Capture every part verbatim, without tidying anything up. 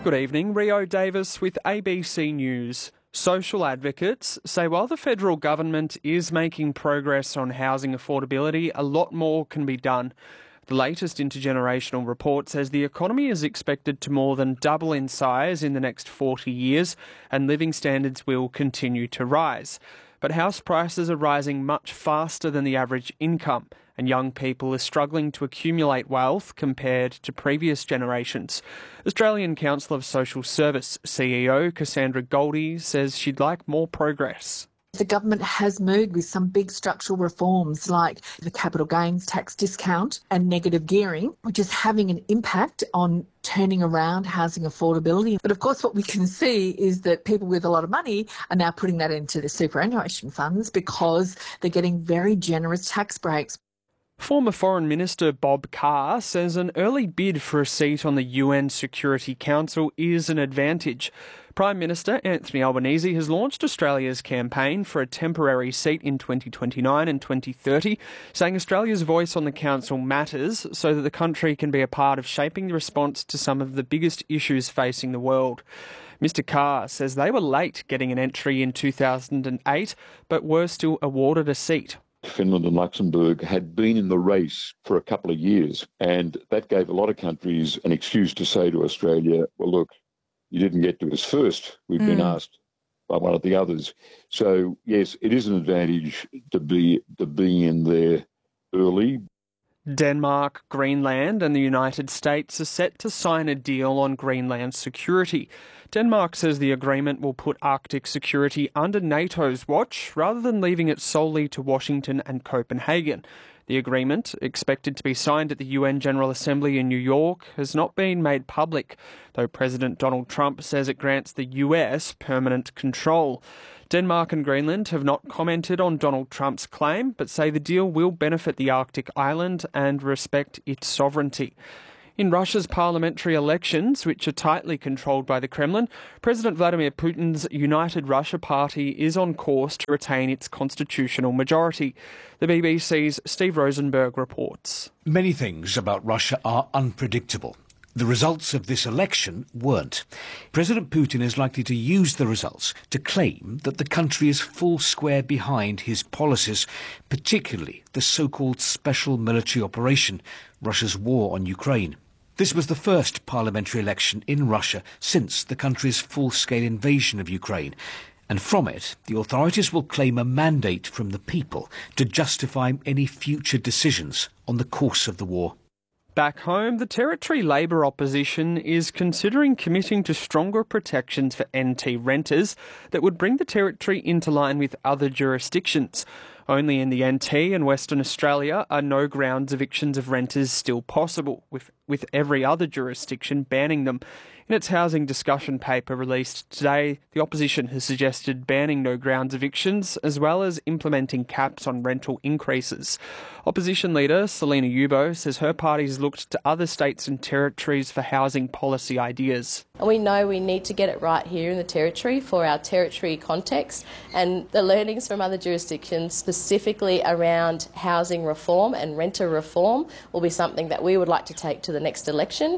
Good evening, Rio Davis with A B C News. Social advocates say while the federal government is making progress on housing affordability, a lot more can be done. The latest intergenerational report says the economy is expected to more than double in size in the next forty years, and living standards will continue to rise. But house prices are rising much faster than the average income, and young people are struggling to accumulate wealth compared to previous generations. Australian Council of Social Service C E O Cassandra Goldie says she'd like more progress. The government has moved with some big structural reforms like the capital gains tax discount and negative gearing, which is having an impact on turning around housing affordability. But of course, what we can see is that people with a lot of money are now putting that into the superannuation funds because they're getting very generous tax breaks. Former Foreign Minister Bob Carr says an early bid for a seat on the U N Security Council is an advantage. Prime Minister Anthony Albanese has launched Australia's campaign for a temporary seat in twenty twenty-nine and twenty thirty, saying Australia's voice on the council matters so that the country can be a part of shaping the response to some of the biggest issues facing the world. Mister Carr says they were late getting an entry in two thousand eight, but were still awarded a seat. Finland and Luxembourg had been in the race for a couple of years, and that gave a lot of countries an excuse to say to Australia, well, look, you didn't get to us first. We've mm. been asked by one of the others. So, yes, it is an advantage to be to be in there early. Denmark, Greenland and the United States are set to sign a deal on Greenland security. Denmark says the agreement will put Arctic security under NATO's watch rather than leaving it solely to Washington and Copenhagen. The agreement, expected to be signed at the U N General Assembly in New York, has not been made public, though President Donald Trump says it grants the U S permanent control. Denmark and Greenland have not commented on Donald Trump's claim, but say the deal will benefit the Arctic island and respect its sovereignty. In Russia's parliamentary elections, which are tightly controlled by the Kremlin, President Vladimir Putin's United Russia Party is on course to retain its constitutional majority. The B B C's Steve Rosenberg reports. Many things about Russia are unpredictable. The results of this election weren't. President Putin is likely to use the results to claim that the country is full square behind his policies, particularly the so-called special military operation, Russia's war on Ukraine. This was the first parliamentary election in Russia since the country's full-scale invasion of Ukraine. And from it, the authorities will claim a mandate from the people to justify any future decisions on the course of the war. Back home, the Territory Labor opposition is considering committing to stronger protections for N T renters that would bring the Territory into line with other jurisdictions. Only in the N T and Western Australia are no grounds evictions of renters still possible, with, with every other jurisdiction banning them. In its housing discussion paper released today, the opposition has suggested banning no grounds evictions as well as implementing caps on rental increases. Opposition leader Selina Yubo says her party's looked to other states and territories for housing policy ideas. We know we need to get it right here in the Territory for our Territory context, and the learnings from other jurisdictions specifically around housing reform and renter reform will be something that we would like to take to the next election.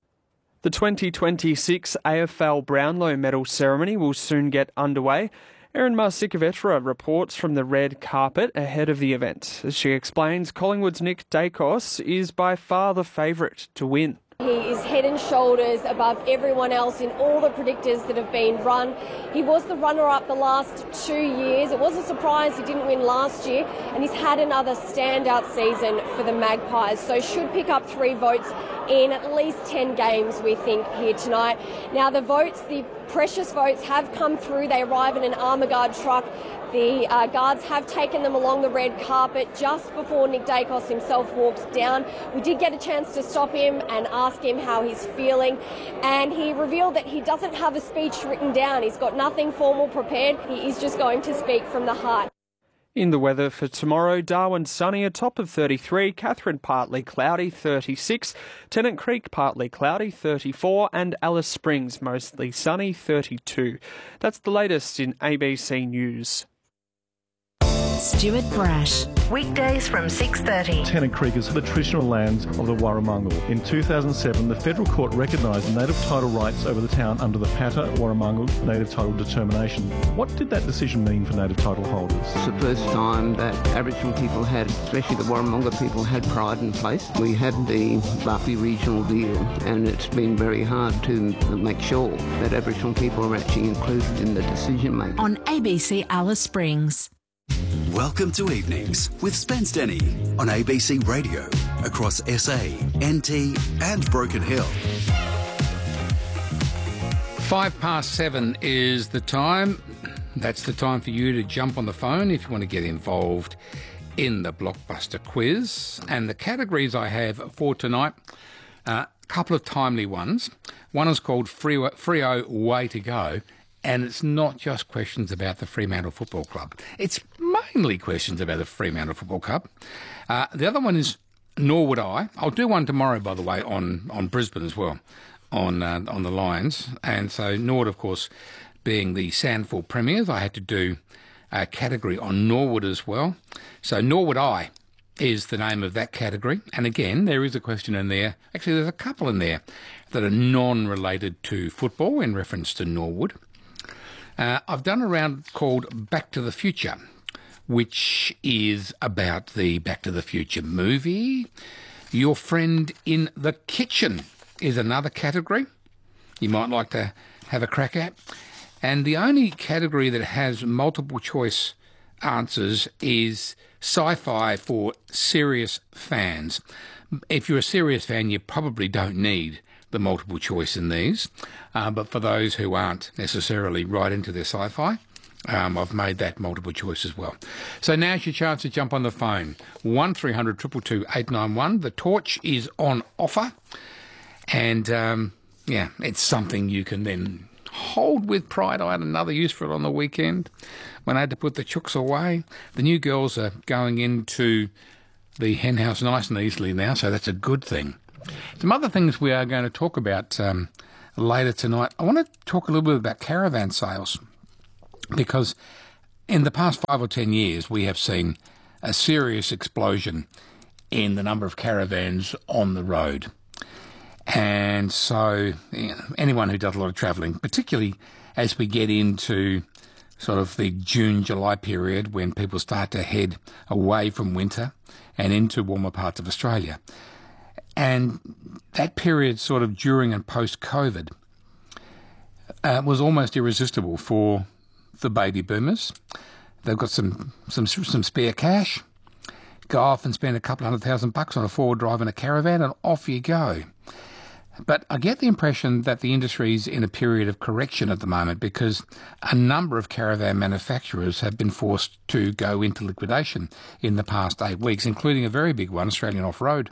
The twenty twenty-six A F L Brownlow Medal ceremony will soon get underway. Erin Marsikovetra reports from the red carpet ahead of the event. As she explains, Collingwood's Nick Dacos is by far the favourite to win. He is head and shoulders above everyone else in all the predictors that have been run. He was the runner-up the last two years. It was a surprise he didn't win last year, and he's had another standout season for the Magpies, so should pick up three votes in at least ten games, we think, here tonight. Now, the votes, the precious votes, have come through. They arrive in an armour guard truck. The uh, guards have taken them along the red carpet just before Nick Dacos himself walked down. We did get a chance to stop him and ask him how he's feeling, and he revealed that he doesn't have a speech written down. He's got nothing formal prepared. He is just going to speak from the heart. In the weather for tomorrow, Darwin sunny, a top of thirty-three, Katherine partly cloudy, thirty-six, Tennant Creek partly cloudy, thirty-four, and Alice Springs mostly sunny, thirty-two. That's the latest in A B C News. Stuart Brash. Weekdays from six thirty. Tennant Creek is the traditional lands of the Warramungal. In two thousand seven, the federal court recognised native title rights over the town under the Pata Warramungal native title determination. What did that decision mean for native title holders? It's the first time that Aboriginal people had, especially the Warramungal people, had pride in place. We had the Barkly regional deal, and it's been very hard to make sure that Aboriginal people are actually included in the decision making. On A B C Alice Springs. Welcome to Evenings with Spence Denny on A B C Radio across S A, N T and Broken Hill. Five past seven is the time. That's the time for you to jump on the phone if you want to get involved in the Blockbuster quiz. And the categories I have for tonight, a uh, couple of timely ones. One is called Freo, Freo Way to Go. And it's not just questions about the Fremantle Football Club. It's mainly questions about the Fremantle Football Club. Uh, the other one is Nor Would I. I'll do one tomorrow, by the way, on, on Brisbane as well, on uh, on the Lions. And so Norwood, of course, being the Sandford Premiers, I had to do a category on Norwood as well. So Nor Would I is the name of that category. And again, there is a question in there. Actually, there's a couple in there that are non-related to football in reference to Norwood. Uh, I've done a round called Back to the Future, which is about the Back to the Future movie. Your Friend in the Kitchen is another category you might like to have a crack at. And the only category that has multiple choice answers is sci-fi for serious fans. If you're a serious fan, you probably don't need the multiple choice in these, uh, but for those who aren't necessarily right into their sci-fi, um, I've made that multiple choice as well. So now's your chance to jump on the phone. one three hundred two two two eight nine one. The torch is on offer, and um, yeah, it's something you can then hold with pride. I had another use for it on the weekend when I had to put the chooks away. The new girls are going into the hen house nice and easily now, so that's a good thing. Some other things we are going to talk about um, later tonight. I want to talk a little bit about caravan sales, because in the past five or ten years we have seen a serious explosion in the number of caravans on the road. And so you know, anyone who does a lot of travelling, particularly as we get into sort of the June, July period when people start to head away from winter and into warmer parts of Australia, and that period sort of during and post-COVID uh, was almost irresistible for the baby boomers. They've got some, some some spare cash. Go off and spend a couple hundred thousand bucks on a four-wheel drive in a caravan and off you go. But I get the impression that the industry's in a period of correction at the moment, because a number of caravan manufacturers have been forced to go into liquidation in the past eight weeks, including a very big one, Australian Off-Road.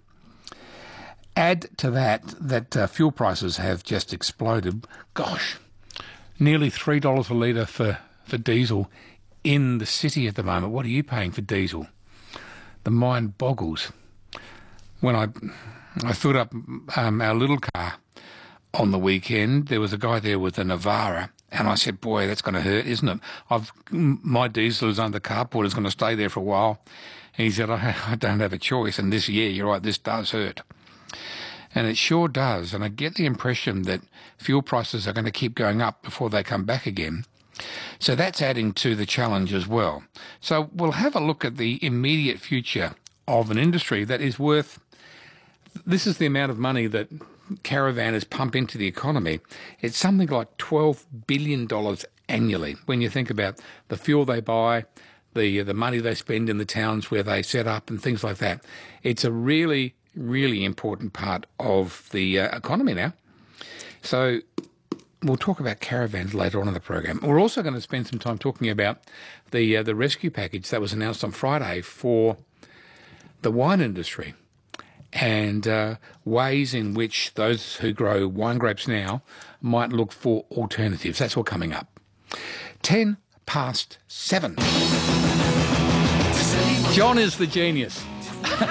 Add to that that uh, fuel prices have just exploded. Gosh, nearly three dollars a litre for, for diesel in the city at the moment. What are you paying for diesel? The mind boggles. When I I filled up um, our little car on the weekend, there was a guy there with a Navara, and I said, boy, that's going to hurt, isn't it? I've my diesel is under carport, it's going to stay there for a while. And he said, I, I don't have a choice, and this, yeah, you're right, this does hurt. And it sure does. And I get the impression that fuel prices are going to keep going up before they come back again. So that's adding to the challenge as well. So we'll have a look at the immediate future of an industry that is worth, this is the amount of money that caravanners pump into the economy. It's something like twelve billion dollars annually when you think about the fuel they buy, the the money they spend in the towns where they set up and things like that. It's a really really important part of the uh, economy now. So we'll talk about caravans later on in the program. We're also going to spend some time talking about the uh, the rescue package that was announced on Friday for the wine industry, and uh, ways in which those who grow wine grapes now might look for alternatives. That's all coming up. Ten past seven. John is the genius. We just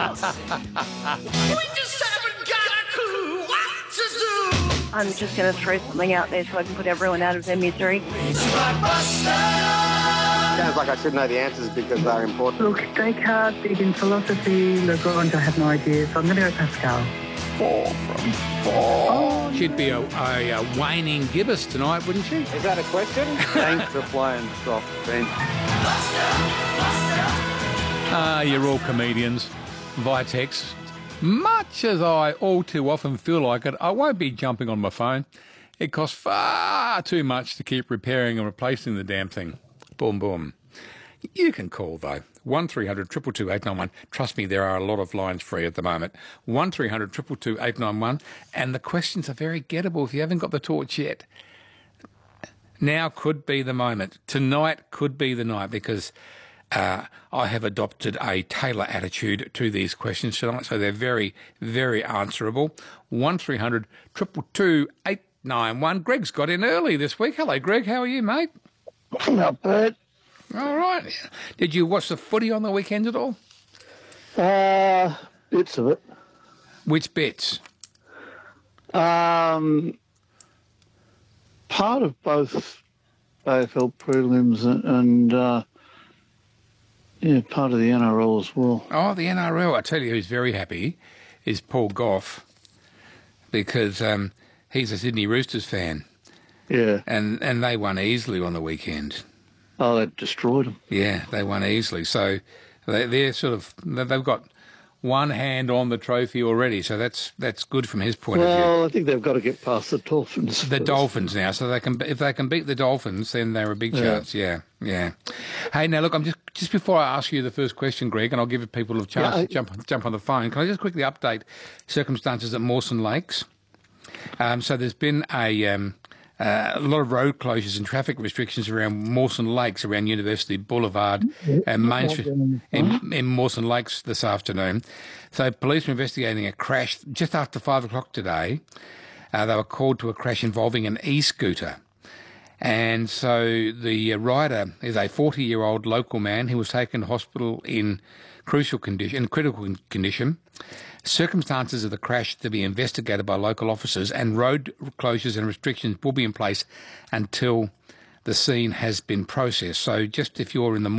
haven't got a clue what to do. I'm just going to throw something out there so I can put everyone out of their misery. Sounds like I should know the answers because they're important. Look, Descartes, big in philosophy. Lagrange, I have no idea, so I'm going to go Pascal. Four from four. Oh, she'd be a, a, a waning gibbous tonight, wouldn't she? Is that a question? Thanks for playing soft, Ben. Ah, you're all comedians. Vitex. Much as I all too often feel like it, I won't be jumping on my phone. It costs far too much to keep repairing and replacing the damn thing. Boom, boom. You can call, though. one three hundred, two two two, eight nine one. Trust me, there are a lot of lines free at the moment. one three hundred, two two two, eight nine one. And the questions are very gettable if you haven't got the torch yet. Now could be the moment. Tonight could be the night because uh, I have adopted a Taylor attitude to these questions tonight, so they're very, very answerable. one three hundred, two two two, eight nine one. Greg's got in early this week. Hello, Greg. How are you, mate? Not bad. All right. Did you watch the footy on the weekend at all? Uh, bits of it. Which bits? Um, part of both A F L prelims and, and uh, yeah, part of the N R L as well. Oh, the N R L. I tell you who's very happy is Paul Goff because um, he's a Sydney Roosters fan. Yeah. And, and they won easily on the weekend. Oh, that destroyed them. Yeah, they won easily. So they, they're sort of, they've got one hand on the trophy already. So that's that's good from his point well, of view. Well, I think they've got to get past the Dolphins. The first. Dolphins now. So they can, if they can beat the Dolphins, then they're a big Yeah. chance. Yeah, yeah. Hey, now look, I'm just just before I ask you the first question, Greg, and I'll give people a chance Yeah, I- to jump jump on the phone. Can I just quickly update circumstances at Mawson Lakes? Um, so there's been a um, uh, a lot of road closures and traffic restrictions around Mawson Lakes, around University Boulevard and Main Street in, in Mawson Lakes this afternoon. So police are investigating a crash just after five o'clock today. Uh, they were called to a crash involving an e-scooter. And so the uh, rider is a forty-year-old local man who was taken to hospital in crucial condition, critical condition. Circumstances of the crash to be investigated by local officers, and road closures and restrictions will be in place until the scene has been processed. So just if you're in the